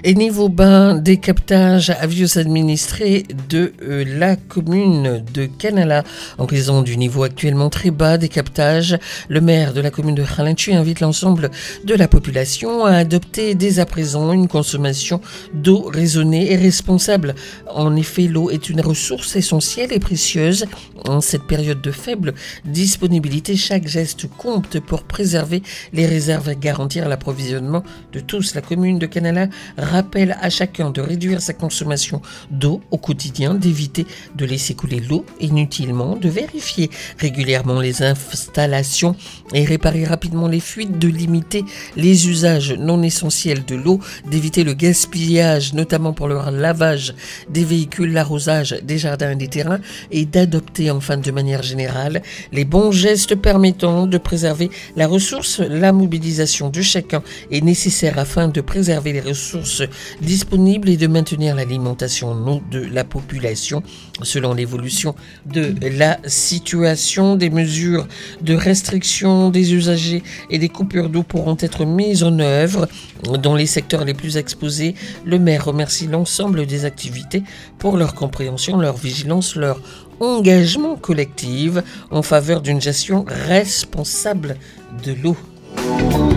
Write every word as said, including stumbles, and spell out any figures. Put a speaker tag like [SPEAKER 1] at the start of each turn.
[SPEAKER 1] Et niveau bas des captages avieux administrés de euh, la commune de Canala. En raison du niveau actuellement très bas des captages, le maire de la commune de Khalinchi invite l'ensemble de la population à adopter dès à présent une consommation d'eau raisonnée et responsable. En effet, l'eau est une ressource essentielle et précieuse. En cette période de faible disponibilité, chaque geste compte pour préserver les réserves et garantir l'approvisionnement de tous. La commune de Canala rappelle à chacun de réduire sa consommation d'eau au quotidien, d'éviter de laisser couler l'eau inutilement, de vérifier régulièrement les installations et réparer rapidement les fuites, de limiter les usages non essentiels de l'eau, d'éviter le gaspillage, notamment pour le lavage des véhicules, l'arrosage des jardins et des terrains, et d'adopter enfin de manière générale les bons gestes permettant de préserver la ressource. La mobilisation de chacun est nécessaire afin de préserver les ressources disponibles et de maintenir l'alimentation en eau de la population. Selon l'évolution de la situation, des mesures de restriction des usagers et des coupures d'eau pourront être mises en œuvre dans les secteurs les plus exposés. Le maire remercie l'ensemble des activités pour leur compréhension, leur vigilance, leur engagement collectif en faveur d'une gestion responsable de l'eau.